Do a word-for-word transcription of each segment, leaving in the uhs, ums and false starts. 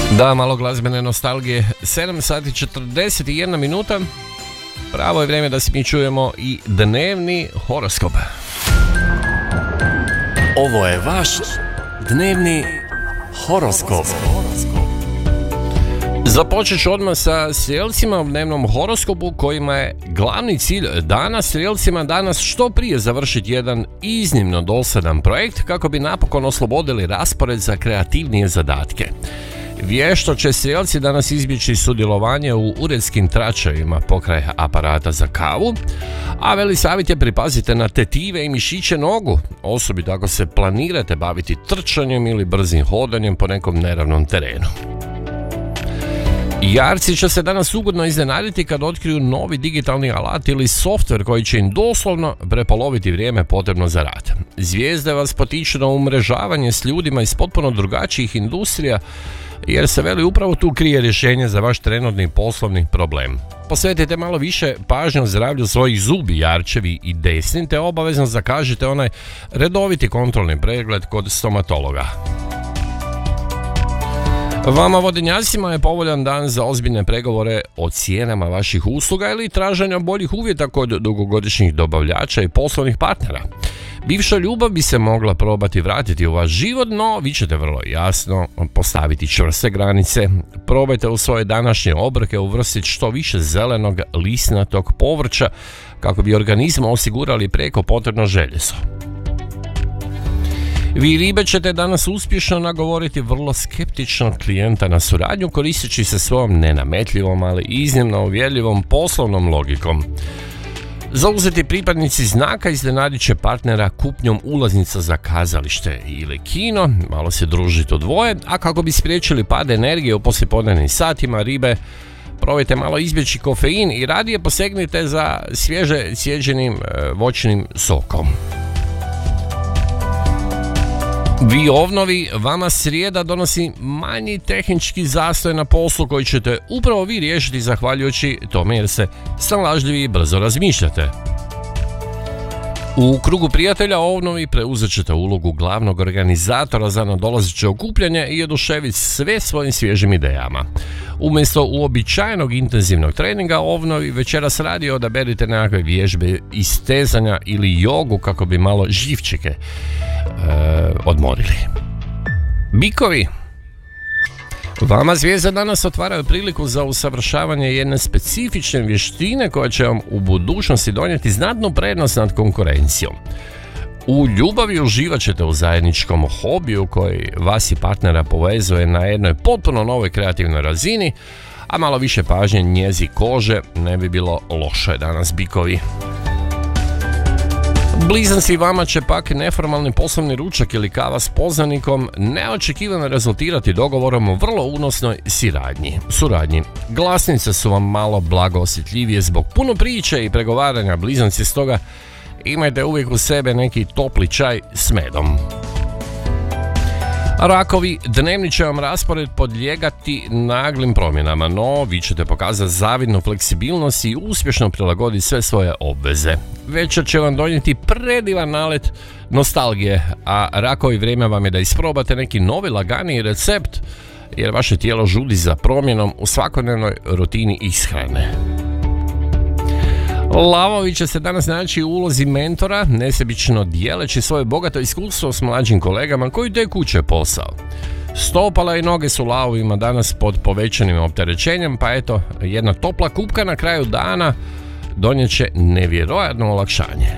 Da, malo glazbene nostalgije. sedam sati četrdeset jedna minuta. Pravo je vrijeme da se mi čujemo i dnevni horoskop. Ovo je vaš dnevni horoskop. Započet ću odmah sa strijelcima u dnevnom horoskopu kojima je glavni cilj dana strijelcima danas što prije završiti jedan iznimno dosadan projekt kako bi napokon oslobodili raspored za kreativnije zadatke. Vješto će strijelci danas izbjeći sudjelovanje u uredskim tračevima pokraj aparata za kavu, a veli savjet je pripazite na tetive i mišiće nogu, osobito ako se planirate baviti trčanjem ili brzim hodanjem po nekom neravnom terenu. Jarci će se danas ugodno iznenaditi kad otkriju novi digitalni alat ili softver koji će im doslovno prepoloviti vrijeme potrebno za rad. Zvijezde vas potiču na umrežavanje s ljudima iz potpuno drugačijih industrija, jer se veli upravo tu krije rješenje za vaš trenutni poslovni problem. Posvetite malo više pažnju zdravlju svojih zubi, jarčevi i desni, te obavezno zakažite onaj redoviti kontrolni pregled kod stomatologa. Vama vodenjacima je povoljan dan za ozbiljne pregovore o cijenama vaših usluga ili traženja boljih uvjeta kod dugogodišnjih dobavljača i poslovnih partnera. Bivša ljubav bi se mogla probati vratiti u vaš život, no vi ćete vrlo jasno postaviti čvrste granice. Probajte u svoje današnje obroke uvrstiti što više zelenog lisnatog povrća kako bi organizmu osigurali prijeko potrebno željezo. Vi ribe ćete danas uspješno nagovoriti vrlo skeptičnog klijenta na suradnju koristeći se svojom nenametljivom, ali iznimno uvjerljivom poslovnom logikom. Zauzeti pripadnici znaka iznenadit će partnera kupnjom ulaznica za kazalište ili kino, malo se družiti u dvoje, a kako bi spriječili pad energije u poslijepodnevnim satima, ribe, probajte malo izbjeći kofein i radije posegnite za svježe cijeđenim e, voćnim sokom. Vi ovnovi, vama srijeda donosi manji tehnički zastoj na poslu koji ćete upravo vi riješiti zahvaljujući tome jer se snalažljivi i brzo razmišljate. U krugu prijatelja ovnovi preuzet ćete ulogu glavnog organizatora za nadolazeće okupljanje i oduševiti sve svojim svježim idejama. Umjesto uobičajenog intenzivnog treninga ovnovi večeras radi odaberite nekakve vježbe istezanja ili jogu kako bi malo živčike e, odmorili. Bikovi, vama zvijezde danas otvaraju priliku za usavršavanje jedne specifične vještine koja će vam u budućnosti donijeti znatnu prednost nad konkurencijom. U ljubavi uživat ćete u zajedničkom hobiju koji vas i partnera povezuje na jednoj potpuno novoj kreativnoj razini, a malo više pažnje njezi kože ne bi bilo loše danas, bikovi. Blizanci, vama će pak neformalni poslovni ručak ili kava s poznanikom neočekivano rezultirati dogovorom o vrlo unosnoj siradnji. suradnji. Glasnice su vam malo blago osjetljivije zbog puno priče i pregovaranja, blizanci, stoga imajte uvijek u sebe neki topli čaj s medom. Rakovi, dnevni će vam raspored podlijegati naglim promjenama, no vi ćete pokazati zavidnu fleksibilnost i uspješno prilagoditi sve svoje obveze. Večer će vam donijeti predivan nalet nostalgije, a rakovi, vrijeme vam je da isprobate neki novi laganiji recept, jer vaše tijelo žudi za promjenom u svakodnevnoj rutini ishrane. Lavovi će se danas naći u ulozi mentora, nesebično dijeleći svoje bogato iskustvo s mlađim kolegama koji tek uče posao. Stopala i noge su lavovima danas pod povećanim opterećenjem, pa eto, jedna topla kupka na kraju dana donijet će nevjerojatno olakšanje.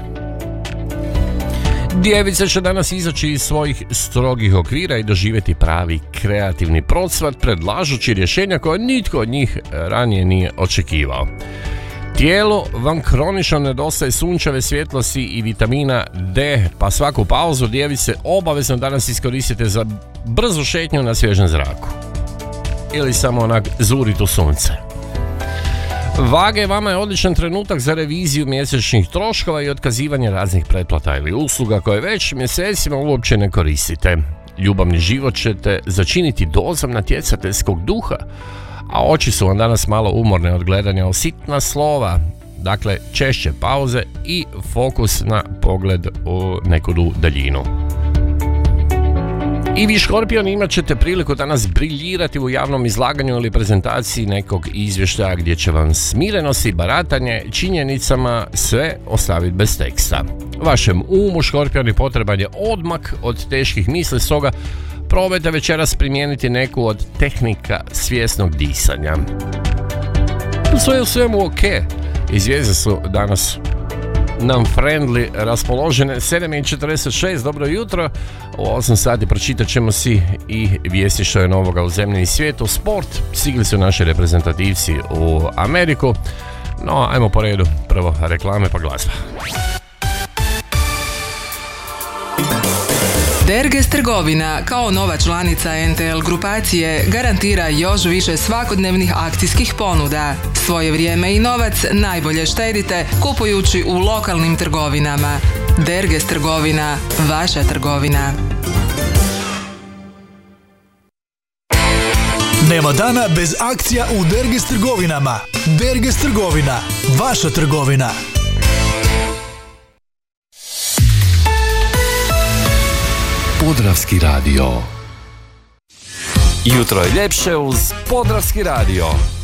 Djevice će danas izaći iz svojih strogih okvira i doživjeti pravi kreativni procvat predlažući rješenja koje nitko od njih ranije nije očekivao. Tijelu vam kronično nedostaje sunčeve svjetlosti i vitamina D, pa svaku pauzu, djevice, obavezno danas iskoristite za brzu šetnju na svježem zraku. Ili samo onak zuriti u sunce. Vage, vama je odličan trenutak za reviziju mjesečnih troškova i otkazivanje raznih pretplata ili usluga koje već mjesecima uopće ne koristite. Ljubavni život ćete začiniti dozom natjecateljskog duha, a oči su vam danas malo umorne od gledanja o sitna slova, dakle češće pauze i fokus na pogled u neku daljinu. I vi škorpioni imat ćete priliku danas briljirati u javnom izlaganju ili prezentaciji nekog izvještaja gdje će vam smirenost i baratanje činjenicama sve ostaviti bez teksta. Vašem umu, škorpioni, potreban je odmak od teških misli, stoga probajte večeras primijeniti neku od tehnika svjesnog disanja. Sve je u svemu ok. I zvijezde su danas nam friendly raspoložene. Sedam i četrdeset šest, dobro jutro. U osam sati pročitat ćemo si i vijesti što je novoga u zemlji i svijetu. Sport, stigli su naši reprezentativci u Ameriku. No, ajmo po redu. Prvo reklame pa glazba. Derges trgovina, kao nova članica en te el grupacije, garantira još više svakodnevnih akcijskih ponuda. Svoje vrijeme i novac najbolje štedite kupujući u lokalnim trgovinama. Derges trgovina, vaša trgovina. Nema dana bez akcija u Derges trgovinama. Derges trgovina, vaša trgovina. Podravski radio. Jutro je ljepše uz Podravski radio.